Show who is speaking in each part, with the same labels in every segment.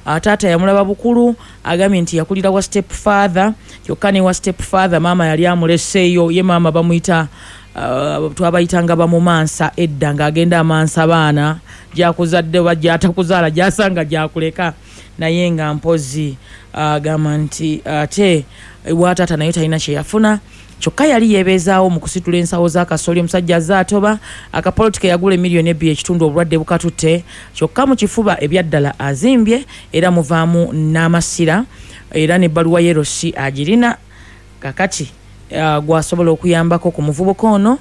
Speaker 1: taata yamulaba bukulu agambye nti yakulira wa step father kyokka ne wa step father mama yali amuleseeyo ye mama bamuyita twabayitanga bamumansa edda ng'agenda amansa abaana gyakuzadde oba gyatakuzaala gyasanga gyakuleka naye nga mpozi agamba nti ate ewa taata naye talina kye yafuna kyokka yali yeebeezaawo mu kusitula ensawo z'akasolya omusajja azaatoba akapolitika yagula emiliyoni 2 ekitundu obulwadde bukatutte kyokka mu kifuba ebyaddala azimbye era muvaamu n'amasira era n'ebbaluwa yerosi agirina kakati gwasobola okuyambako ku muvubuka ono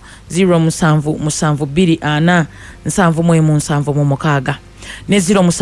Speaker 1: 077247 ne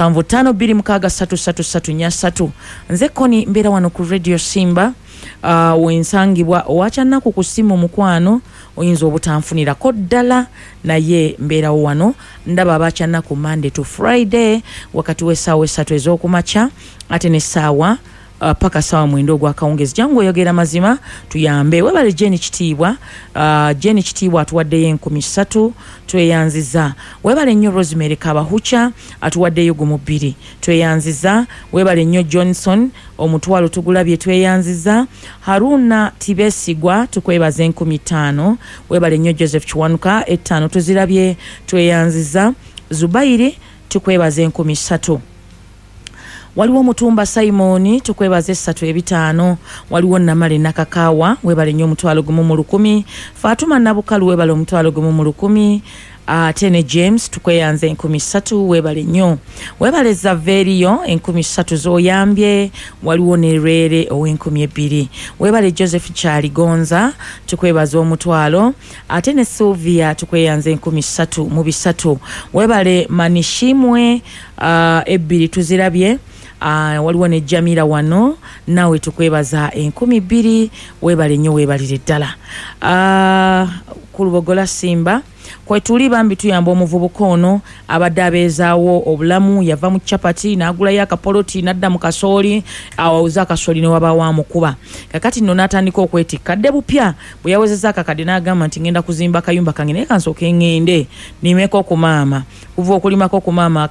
Speaker 1: 07526333 nze Koni mbeera wano ku Radio Simba wensangibwa owakyannaku ku ssimu mukwano oyinza obutanfunirako ddala naye mbeerawo wano ndaba abakyannaku Monday to Friday wakati w'essaawa 3 ez'okumakya ate n'essaawa paka sawa mwendo gwa kaungezi jangu oyogera mazima tuyambe webale Jeni Kitiibwa atuwaddeyo 13 tweyanziza webale nnyo Rosemary Kabahucha atuwaddeyo 2 tweyanziza webale nnyo Johnson omutwalo tugulabye tweyanziza Haruna Tibesigwa tukwebaze 15 webale nnyo Joseph Chwanuka 5 tuzirabye tweyanziza Zubairi tukwebaze 13 waliwo Mutumba Simoni tukwebaze 3 waliwo Namale Nakakawa webale nnyo omutwalo 10 Fatuma Nabukalu webale omutwalo 10 Tene James tukweyanze 13 webale nnyo webale Zaverio 13 zoyambye waliwo Nerere ow'2 webale Joseph Chaligonza tukwebaze omutwalo ate ne Sylvia tukweyanze 13 mu 3 webale Manishimwe 2 tuzirabye waliwo ne Jamila wano nawe tukwebaza 12 webale nnyo webalire ddala ku Lubogola Simba kwe tuli bambi tuyamba omuvubuka ono abadde abeezaawo obulamu yava mu chapati n'agulayo akapoloti n'adda mu kasooli awauza akasooli ne waba wamukuba kakati nno n'atandika okwetikadde bupya bwe yawezezza akakadde n'agamba nti ngenda kuzimba akayumba kange naye kansooke ngende nimeko ku maama kuva okulimako ku maama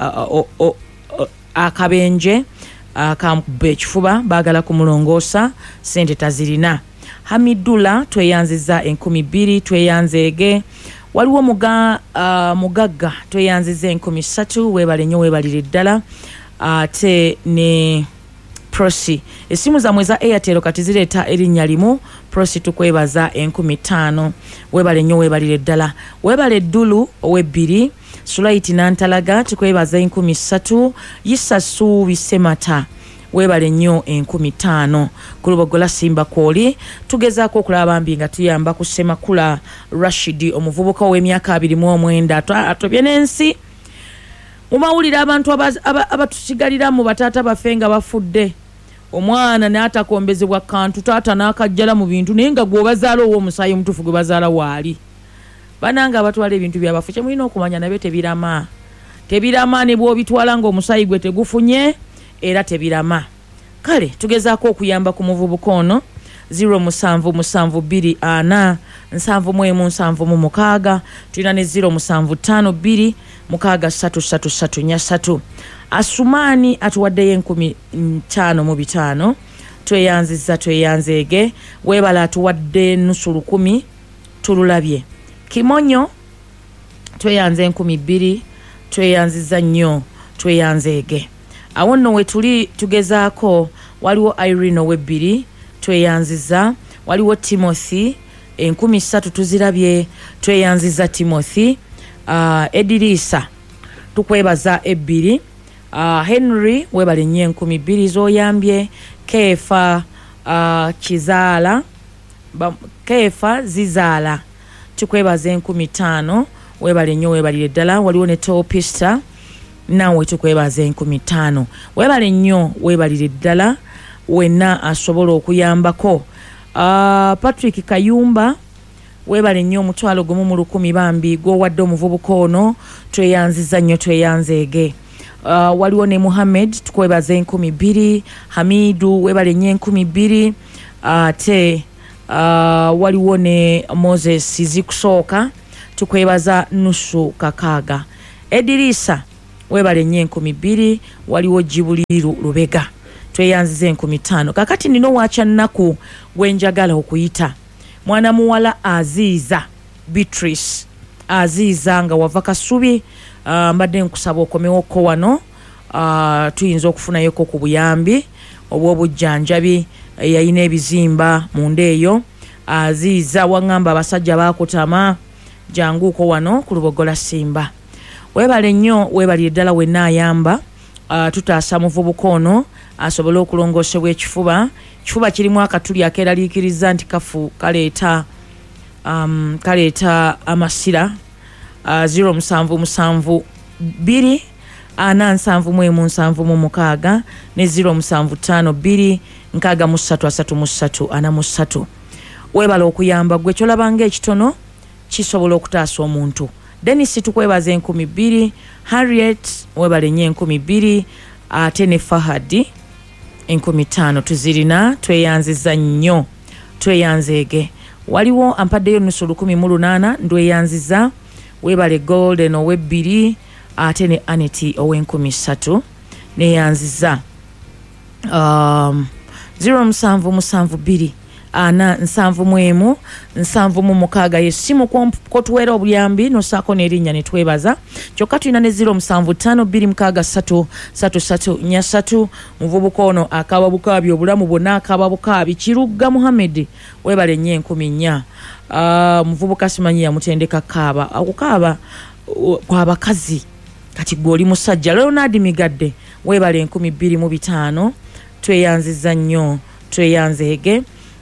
Speaker 1: akabenje akamubba ekifuba baagala kumulongoosa sente tazirina Hamidula tweyanziza 12 tweyanzeege waliwo mugagga tweyanziza 13 webale nnyo webalire ddala ate ne Prosi esimu zamwe za Airtel kati zireeta erinnya limu Prosi tukwebaza 15 webale nnyo webalire ddala webale Dulu owe2 Sulaiti Nantalaga tukwebaza 13 Yisasu Bisemata webale nnyo 15 ku Lubogola Simba kwoli tugezaako okulaba mbi nga tuyamba ku Semakula Rashidi omuvubuka w'emyaka 29 atobye n'ensi mumawulira abantu abatusigalira mu bataata baffe nga bafudde omwana n'atakombezebwa kantu taata n'akajjala mu bintu naye nga gwobazaala ow'omusaayi omutuufu gwe bazaala waali bananga abatwala ebintu byabafu kye mulina okumanya nabyo tebirama ne bw'obitwala ng'omusaayi gwe tegufunye era tebirama kale tugezaako okuyamba ku muvubuka ono 077247 tulina ne 07526333 Asumani atuwaddeyo 15 mu 5 tweyanziza tweyanzeege webala atuwadde nusu 10 tululabye Kimonyo tweyanze 12 tweyanziza nnyo tweyanzeege awo nno we tuli tugezaako waliwo Irene owe2 tweyanziza waliwo Timothy 13 tuzirabye tweyanziza Timothy Edirisa tukwebaza 2 Henry webale nnyo 12 zoyambye Kefa Kizaala Kefa Zizaala tukwebaza 15 webale nnyo webalire ddala waliwo ne Topista nawe tukwebaza 15 webale nnyo webalire ddala wenna asobola okuyambako Patrick Kayumba webale nnyo omutwalo 10 bambi gwowadde omuvubuka ono tweyanziza nnyo tweyanzeege waliwo ne Muhammad tukwebaza 12 Hamidu webale nnyo 12 ate waliwo ne Moses zikusooka tukwebaza nusu 6 Edirisa webale nnyo 2,000 waliwo Jibuliru Lubega tweyanziza 5,000 kakati nino wacha nnaku gwenjagala okuyita mwana muwala Aziza Beatrice Aziza nga wava Kasubi mbadde nkusaba okomewoko wano tuyinza okufunayoko ku buyambi obw'obujjanjabi yayina ebizimba mu ndeeyo Aziza wangamba abasajja bakutama janguuko wano ku Lubogola Simba webale nnyo webalire ddala wenna ayamba tutaasa muvubuka ono asobole okulongoosebwa ekifuba kirimu akatuli akeeraliikiriza nti kafu kaleeta amasira 077 2 ne 075 2 webala okuyamba gwe kyolabanga ekitono kisobola okutaasa omuntu Dennis tukwebaza 2,000 Harriet webale nnyo 2,000 ate ne Fahadi 5,000 tuzirina tweyanziza nnyo tweyanzeege waliwo ampaddeyo nusu 1,800 ndweyanziza webale Golden owe2 ate ne Aneti owe3,000 neyanziza 077 7 yesimu kotuwera obuyambi nosaako n'erinnya ne twebaza kyokka tulina ne 075 muvubuka ono akaba bukaabi obulamu bwonna akaba bukaabi Kirugga Muhammad webale nnyo 10,000 muvubuka simanyi yamutendeka kaaba akukaaba kw'abakazi kati gwe oli musajja Leonard Migadde webale 2,500 tweyanziza nnyo tweyanzeege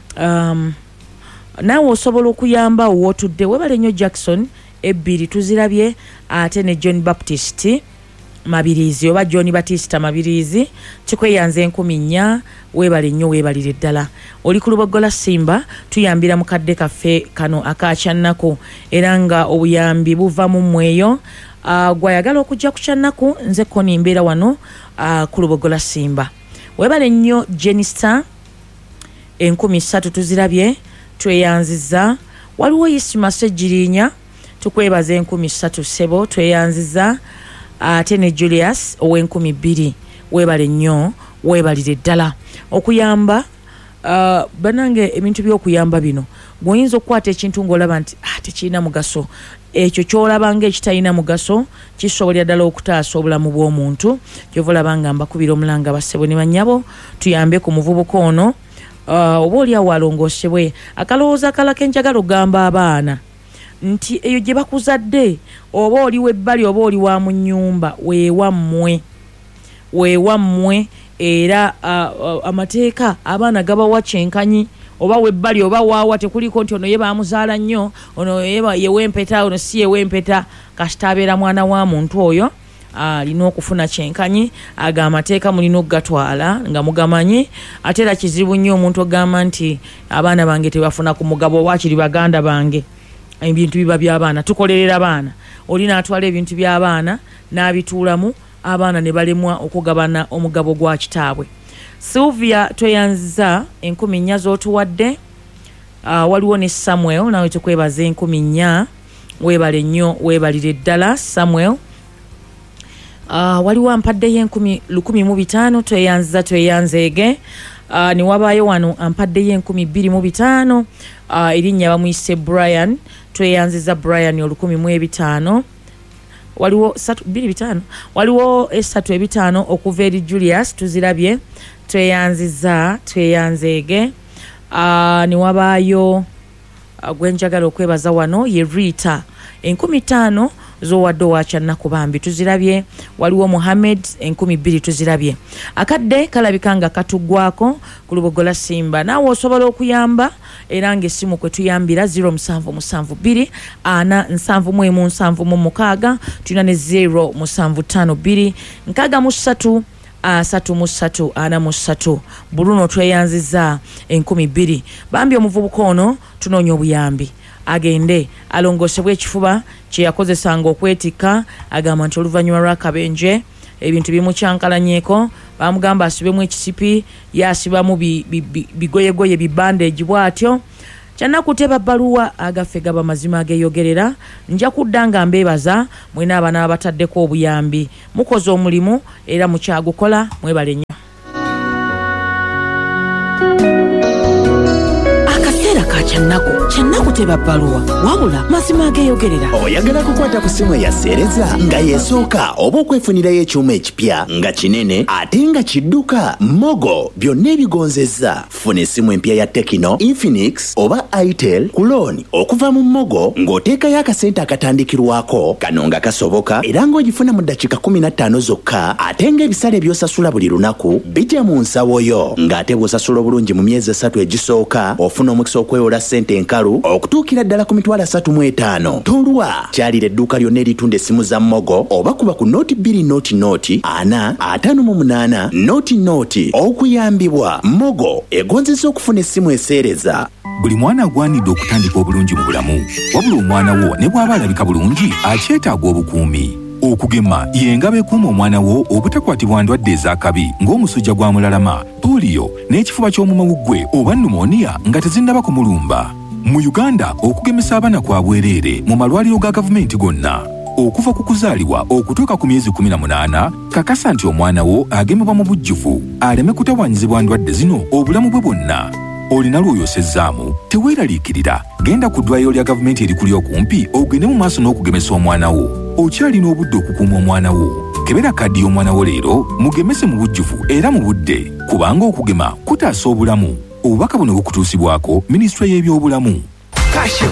Speaker 1: naawe osobola okuyamba owotudde webale nnyo Jackson 2 tuzirabye ate ne John Baptist Mabirizi oba John Batista Mabirizi tukweyanze 10,000 webale nnyo webalire ddala oli ku Lubogola Simba tuyambira mukadde kaffe kano akakyannako era nga obuyambi buva mu mmweyo gwayagala okujja ku kyannaku nze koni mbeera wano ku Lubogola Simba webale nnyo Jenista 3,000 tuzirabye tweyanziza waliwo Ismase Jirinya tukwebaza 3,000 sebo tweyanziza ate ne Julius owe2,000 webale nnyo webalire ddala okuyamba banange ebintu by'okuyamba bino gwoyinza okukwata ekintu ng'olaba nti tekirina mugaso ekyo kyolabanga ekitalina mugaso kisobolera ddala okutaasa obulamu bw'omuntu kyova olabanga mbakubira omulanga bassebo ne bannyabo tuyambe ku muvubuka ono oba oli awo alongoosebwe akalowooza akalako enjagala ogamba abaana nti eyo gye bakuzadde oba oli webbali oba oli wa mu nnyumba weewammwe era amateeka abaana gabawa kyenkanyi oba webbali oba waawa tekuliko nti ono ye bamuzaala nnyo ono yewempeta ono si yewempeta kasita abeera mwana wa muntu oyo alina okufuna kyenkanyi aga amateeka mulina okugatwala nga mugamanyi ate era kizibu nnyo omuntu ogamba nti abaana bange tebafuna ku mugabo waakiri baganda bange ebintu biba by'abaana tukolerera baana olina atwala ebintu by'abaana n'abituulamu abaana ne balemwa okugabana omugabo gwa kitaabwe Sylvia tweyanziza 10,000 z'otuwadde waliwo ne Samuel nawe tukwebaza 10,000 webale nnyo webalire ddala Samuel waliwo ampaddeyo 1,500 tweyanziza tweyanzeege ni wabaayo wano ampaddeyo 2,500 erinnya bamuyise Brian tweyanziza Brian 1,500 waliwo 2,500 waliwo 3,500 okuva eri Julius tuzirabye tweyanziza tweyanzeege ni wabaayo gwenjagala okwebaza wano ye Rita 15,000 zowadde owakyannaku bambi tuzirabye waliwo Muhammad 2,000 tuzirabye akadde kalabika nga katuggwako ku Lubogola Simba naawe osobola okuyamba era ng'essimu kwe tuyambira 0772 49776 tulina ne 0752 63 33 Bruno tweyanziza 10,000 bambi omuvubuka ono tunoonya obuyambi agende alongoosebwe ekifuba kye yakozesanga okwetikka agamba nti oluvannyuma lw'akabenje ebintu bimukyankalanyeeko bamugamba asibemu ekisipi yasibamu bigoyegoye bibandage bw'atyo Kyannakuteba bbaluwa agaffe gaba mazima ageeyogerera nja kudda nga mbeebaza mwena abaana abataddeko obuyambi mukoze omulimu era mukyagukola mwebale nnyo. Kyannakuteba bbaluwa wabula mazima ageeyogerera.
Speaker 2: Oyagala kukwata ku ssimu eyaseereza nga yeesooka oba okwefunirayo ekyuma ekipya nga kinene ate nga kidduka Mogo byonna ebigonzezza. Funa essimu empya ya Tecno, Infinix oba Itel ku looni okuva mu Mogo ng'oteekayo akasente akatandikirwako kano nga kasoboka era ng'ogifuna mu ddakiika 15 zokka ate ng'ebisale by'osasula buli lunaku bijja mu nsawo yo ng'ate bw'osasula obulungi mu myezi 3 egisooka ofuna omukisa okwewola ssente enkalu okutuukira ddala ku mitwalo 35. Tolwa kyalira edduuka lyonna eritunda essimu za Mogo oba kuba ku nooti 2 nooti 458 nooti okuyambibwa. Mogo egonzesa okufuna essimu eseereza.
Speaker 3: Buli mwana agwanidde okutandika obulungi mu bulamu wabula omwana wo ne bw'aba alabika bulungi akyetaaga obukuumi. Okugema y'engabo ekuuma omwana wo obutakwatibwa ndwadde ez'akabi ng'omusujja gwa mulalama, polio n'ekifuba ky'omumawuggwe oba pneumonia nga tezinnaba kumulumba. Mu Uganda okugemesa abaana kwa bwereere mu malwaliro ga gavumenti gonna. Okuva ku kuzaalibwa okutuuka ku myezi 18 kakasa nti omwana wo agemebwa mu bujjuvu aleme kutawaanyizibwa ndwadde zino obulamu bwe bwonna. Olina lw'oyosezzaamu teweeraliikirira genda ku ddwaliro lya gavumenti erikuli okumpi ogende mu maaso n'okugemesa omwana wo. Okyalina obudde okukuuma omwana wo. Kebera kaddi y'omwana wo leero mugemese mu bujjuvu era mu budde kubanga okugema kutaasa obulamu. Obubaka buno bukutuusibwako Minisitule y'ebyobulamu.